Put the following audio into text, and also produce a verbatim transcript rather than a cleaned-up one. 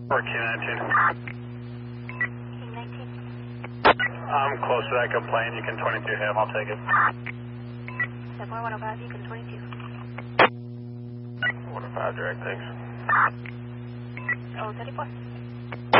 Or King nineteen. King nineteen. I'm close to that complaint. You can twenty-two him. I'll take it. seven one oh five, you can twenty-two. one oh five direct, thanks. Oh, thirty-four.